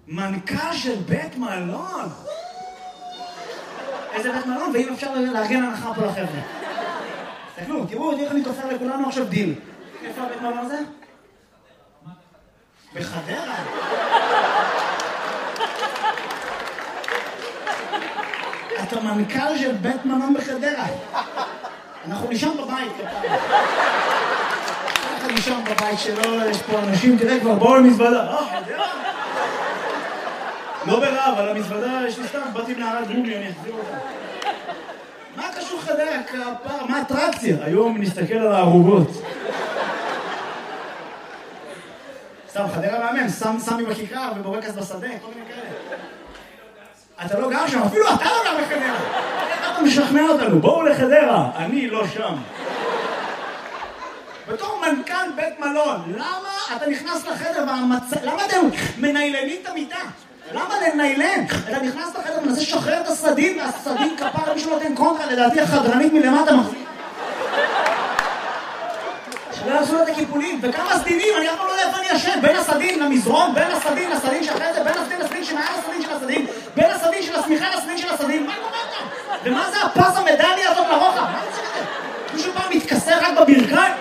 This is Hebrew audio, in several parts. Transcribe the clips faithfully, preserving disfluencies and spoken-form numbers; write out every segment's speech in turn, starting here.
מנכ"ל של בית מלון. איזה בית מלון, ואם אפשר לארגן הנחה פה לחבר'ה. תסתכלו, תראו, איך אני תופר לכולנו עכשיו דיל. איפה הבית מלון הזה? בחדרה. אתה מנכ"ל של בית מלון בחדרה. אנחנו נשאם בבית, כפיים. אנחנו נשאם בבית שלו, יש פה אנשים, תראה כבר, בואו למזוודה. אה, חדרה? לא ברע, אבל המזוודה יש לי סתם, באתי מנערת גומי, אני אחזיר אותה. מה קשור חדרה? כפר, מה האטרקציה? היום נסתכל על הערוגות. סתם, חדרה מאמן, סמי בכיכר ובורקס בשדה, כל מיני כאלה. אתה לא גר שם, אפילו אתה לא גר בחדרה. איך אתה משכנע אותנו? בואו לחדרה, אני לא שם. בתור מנכ"ל בית מלון, למה אתה נכנס לחדר והמצ... למה אתם מניילנים את המיטה? למה לניילן? אתה נכנס לחדר ומנסה לשחרר את הסדין, והסדין כפר מישהו נותן קונטרה, לדעתי החדרנית מלמטה מחזיק. שלא יעשו לו את הקיפולים, וכמה סדינים, אני אף פעם לא יודע איפה אני ישן, בין הסדין למזרון, בין הסדין לסדין שאחרי זה, בין הסדין לסדין שמעל הסדין של הסדין, בין הסדין של השמיכה לסדין של הסדין, מה קורה כאן? ומה זה הפס המדליה הזאת לרוחב? מה זה שזה? מישהו פעם מתכסה רק בברכיים?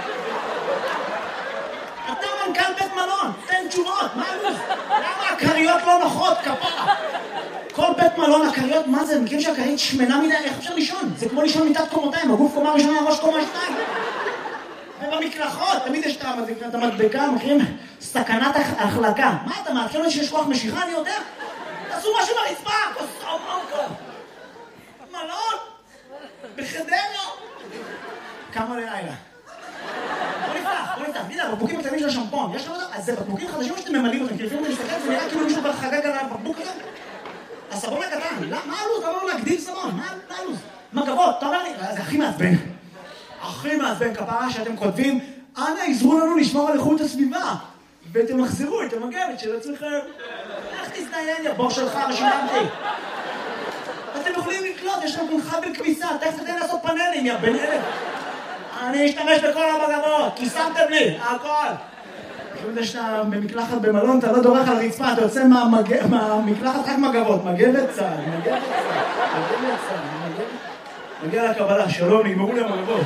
אתה מנכ"ל בית מלון, תן תשובות, מה הלו"ז? למה הקריות לא נוחות, כפרה? כל בית מלון, הקריות, מה זה? מכירים שהקרית שמנה מדי, איך אפשר לישון? זה כמו לישון מיטת קומותיים, הגוף קומה ראשונה, הראש קומה שתיים. ובמקלחות, תמיד יש את המדבקה, מכירים סכנת החלקה. מה אתה מעדכן לי שיש כוח משיכה? אני יודע. תעשו משהו ברצפה, כוסו מונקו. מלון, בחדרה. כמה לילה. בוא נפתח, בוא נפתח. תגיד, הבקבוקים הקטנים של השמפון, יש לך אותם? אז זה בקבוקים חדשים שאתם ממלאים אותם, כי לפעמים אתה מסתכל, זה נראה כאילו מישהו כבר חגג על הבקבוק הזה. הסבון הקטן, מה הלו"ז? למה לא להגדיל סבון? מה הלו"ז? מגבות, אתה אומר לי, זה הכי מעצבן. הכי מעצבן כפרה שאתם כותבים, אנא עזרו לנו לשמור על איכות הסביבה, ואתם מחזירו את המגבת של עצמכם. איך תזדיין, יא בור שלך, שילמתי. אתם יכולים לקלוט, יש לכם חבל כביסה, תכף תתן לעשות פאנלים, יא בן אלף. אני אשתמש בכל המגבות, כי שמתם לי, הכל. כשאתה שאתה במקלחת במלון, אתה לא דורך על הרצפה, אתה יוצא מהמקלחת רק מגבות, מגבת צד, מגבת צד, מגבת צד, מגבת צד. מגיע לקבלה, שלום, נגמרו לי המגבות.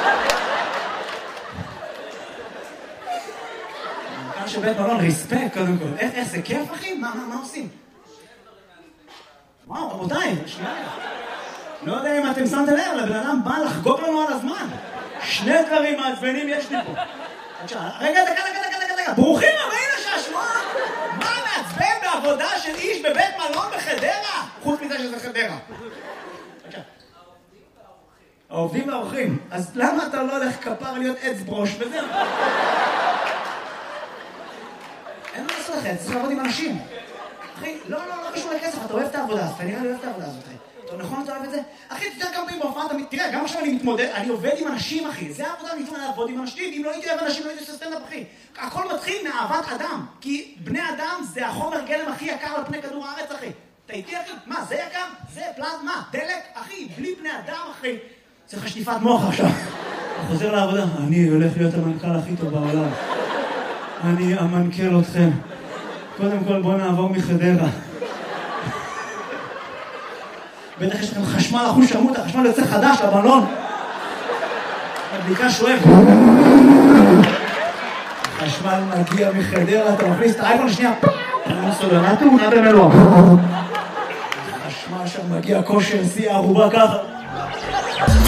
מנכ"ל של בית מלון, ריספקט קודם כל. איך זה כיף, אחי? מה עושים? וואו, רבותיי, שנייה. לא יודע אם אתם שמתם לב, לבן אדם בא לחגוג לנו על הזמן. שני דברים מעצבנים יש לי פה. רגע, דקה, דקה, דקה, דקה. ברוכים הבאים לשעשוע. מה מעצבן בעבודה של איש בבית מלון בחדרה? חוץ מזה שזה חדרה. העובדים והאורחים, אז למה אתה לא הולך כפר להיות עץ ברוש וזהו? אין מה לעשות לכם, צריך לעבוד עם אנשים. אחי, לא, לא, לא קשור לכסף, אתה אוהב את העבודה, אתה נראה לי אוהב את העבודה הזאת, אחי. אתה נכון, אתה אוהב את זה? אחי, תתראה כמה פעמים בהופעה, תראה, גם עכשיו אני מתמודד, אני עובד עם אנשים, אחי. זה העבודה, אני מתמודד לעבוד עם אנשים, אם לא הייתי אוהב אנשים, לא הייתי עושה סטנדאפ, אחי. הכל מתחיל מאהבת אדם, כי בני אדם זה החומר גלם הכי יקר על פני כדור הארץ, אחי. אתה איתי, אחי? מה, זה יקר? זה פלזמה, דלק, אחי, בלי בני אדם, אחי. צריך שטיפת מוח עכשיו. הוא חוזר לעבודה. אני הולך להיות המנכ"ל הכי טוב בעולם. אני אמנכ"ל אתכם. קודם כל בוא נעבור מחדרה. בטח יש לכם חשמל אחוז שרמות, החשמל יוצא חדש לבלון. הבדיקה שואב. החשמל מגיע מחדרה, אתה מכניס את האייפון השנייה. סולנה תאונה במלוא. החשמל שם מגיע כושר, שיא הערובה ככה.